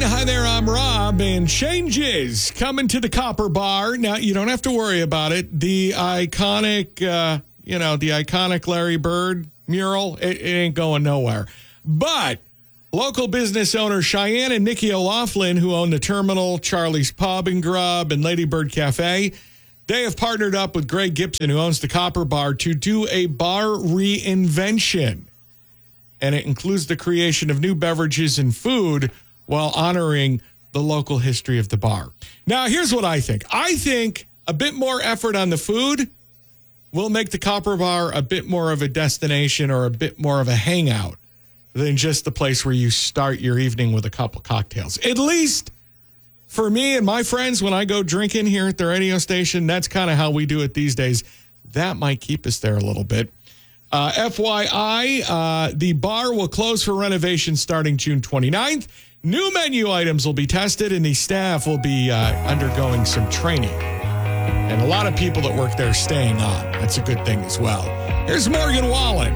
Hi there, I'm Rob, and changes coming to the Copper Bar. Now, you don't have to worry about it. The iconic, the iconic Larry Bird mural, it ain't going nowhere. But local business owners Cheyenne and Nikki O'Laughlin, who own the Terminal, Charlie's Pub and Grub, and Lady Bird Cafe, they have partnered up with Greg Gibson, who owns the Copper Bar, to do a bar reinvention. And it includes the creation of new beverages and food while honoring the local history of the bar. Now, here's what I think. I think a bit more effort on the food will make the Copper Bar a bit more of a destination or a bit more of a hangout than just the place where you start your evening with a couple cocktails. At least for me and my friends, when I go drinking here at the radio station, that's kind of how we do it these days. That might keep us there a little bit. FYI, the bar will close for renovation starting June 29th. New menu items will be tested, and the staff will be undergoing some training. And a lot of people that work there staying on. That's a good thing as well. Here's Morgan Wallen.